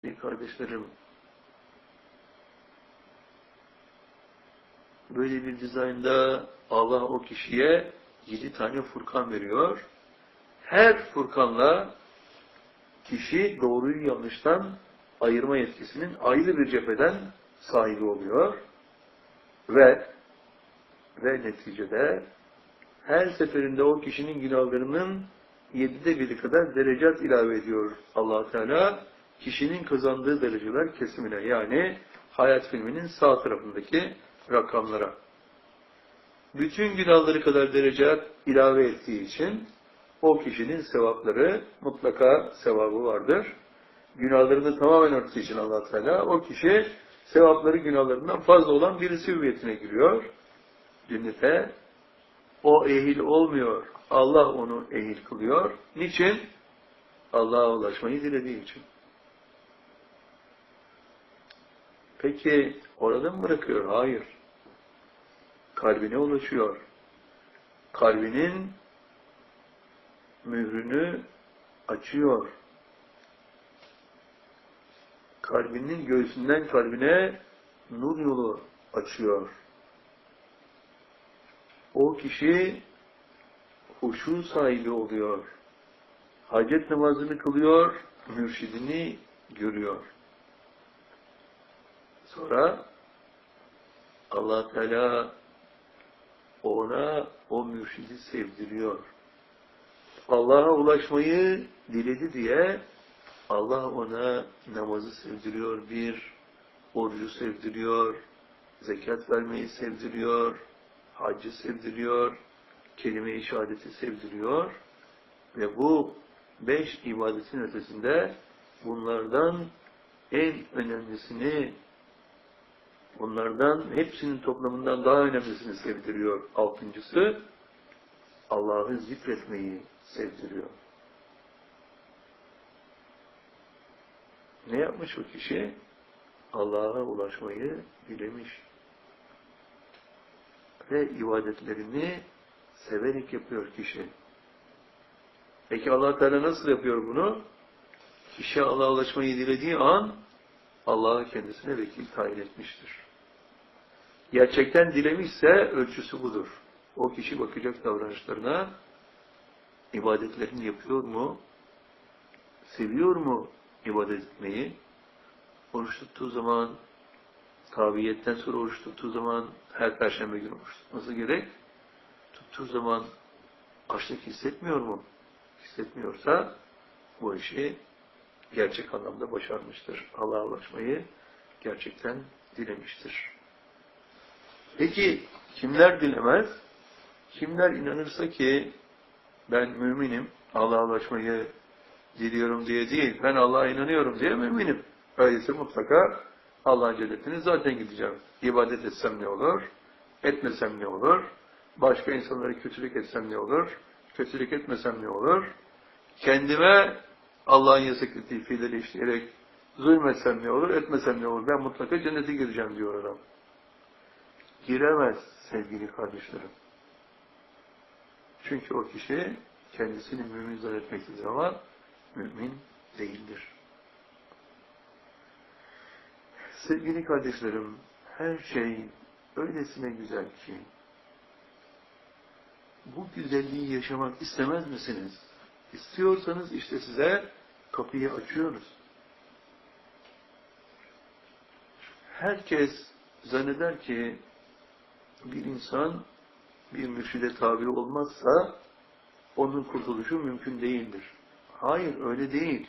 Kardeşlerim, böyle bir dizaynda Allah o kişiye 7 tane Furkan veriyor. Her Furkanla kişi doğruyu yanlıştan ayırma yetkisinin ayrı bir cepheden sahibi oluyor. Ve neticede her seferinde o kişinin günahlarının 7'de 1'i kadar derecat ilave ediyor Allah Teala, kişinin kazandığı dereceler kesimine, yani hayat filminin sağ tarafındaki rakamlara. Bütün günahları kadar derecat ilave ettiği için o kişinin sevapları, mutlaka sevabı vardır. Günahlarını tamamen örtüsü için Allah Teala o kişi sevapları günahlarından fazla olan birisi hüviyetine giriyor. Cennete o ehil olmuyor. Allah onu ehil kılıyor. Niçin? Allah'a ulaşmayı dilediği için. Peki orada mı bırakıyor? Hayır. Kalbine ulaşıyor. Kalbinin mührünü açıyor. Kalbinin göğsünden kalbine nur yolu açıyor. O kişi huşu sahibi oluyor. Hacet namazını kılıyor, mürşidini görüyor. Sonra Allah Teala ona o mürşidi sevdiriyor. Allah'a ulaşmayı diledi diye Allah ona namazı sevdiriyor, orucu sevdiriyor, zekat vermeyi sevdiriyor, haccı sevdiriyor, kelime-i şehadeti sevdiriyor ve bu 5 ibadetin ötesinde bunlardan en önemlisini, bunlardan hepsinin toplamından daha önemlisini sevdiriyor. 6.'sı Allah'ı zikretmeyi sevdiriyor. Ne yapmış o kişi? Allah'a ulaşmayı dilemiş. Ve ibadetlerini severek yapıyor kişi. Peki Allah Teala nasıl yapıyor bunu? Kişi Allah'a ulaşmayı dilediği an Allah'a kendisine vekil tayin etmiştir. Gerçekten dilemişse ölçüsü budur. O kişi bakacak davranışlarına, ibadetlerini yapıyor mu? Seviyor mu ibadet etmeyi? Oruç tuttuğu zaman, tabiyetten sonra oruç tuttuğu zaman her perşembe günü oruç tutması gerek. Tuttuğu zaman açlık hissetmiyor mu? Hissetmiyorsa bu işi gerçek anlamda başarmıştır. Allah'a ulaşmayı gerçekten dilemiştir. Peki kimler dilemez? Kimler inanırsa ki ben müminim, Allah'a ulaşmayı diliyorum diye değil, ben Allah'a inanıyorum diye müminim. Öyleyse mutlaka Allah'ın cennetine zaten gideceğim. İbadet etsem ne olur? Etmesem ne olur? Başka insanlara kötülük etsem ne olur? Kötülük etmesem ne olur? Kendime Allah'ın yasak ettiği fiilleri işleyerek zulmetsem ne olur? Etmesem ne olur? Ben mutlaka cennete gireceğim diyor adam. Giremez sevgili kardeşlerim. Çünkü o kişi kendisini mümin zannetmektedir ama mümin değildir. Sevgili kardeşlerim, her şey öylesine güzel ki, bu güzelliği yaşamak istemez misiniz? İstiyorsanız işte size kapıyı açıyoruz. Herkes zanneder ki bir insan bir mürşide tabi olmazsa onun kurtuluşu mümkün değildir. Hayır, öyle değil.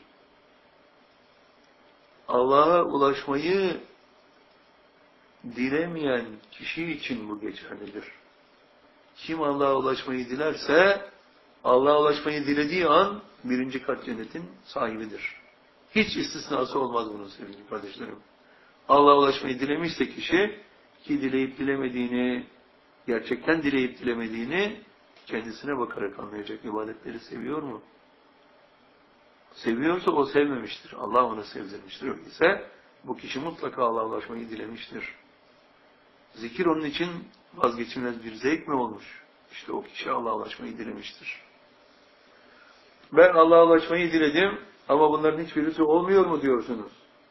Allah'a ulaşmayı dilemeyen kişi için bu geçerlidir. Kim Allah'a ulaşmayı dilerse, Allah'a ulaşmayı dilediği an 1. kat cennetin sahibidir. Hiç istisnası olmaz bunun sevgili kardeşlerim. Allah'a ulaşmayı dilemişse kişi, ki dileyip dilemediğini, gerçekten dileyip dilemediğini kendisine bakarak anlayacak. İbadetleri seviyor mu? Seviyorsa o sevmemiştir. Allah onu sevdirmiştir. Öyleyse bu kişi mutlaka Allah'a ulaşmayı dilemiştir. Zikir onun için vazgeçilmez bir zevk mi olmuş? İşte o kişi Allah'a ulaşmayı dilemiştir. Ben Allah'a ulaşmayı diledim ama bunların hiçbirisi olmuyor mu diyorsunuz?